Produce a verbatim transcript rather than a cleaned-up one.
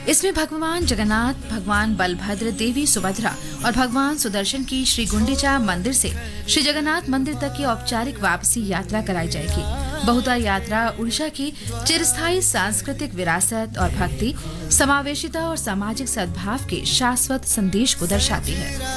इसमें भगवान जगन्नाथ, भगवान बलभद्र, देवी सुभद्रा और भगवान सुदर्शन की श्री गुंडीचा मंदिर से श्री जगन्नाथ मंदिर तक की औपचारिक वापसी यात्रा कराई जाएगी। बहुधा यात्रा उड़ीसा की चिरस्थायी सांस्कृतिक विरासत और भक्ति, समावेशिता और सामाजिक सद्भाव के शाश्वत संदेश को दर्शाती है।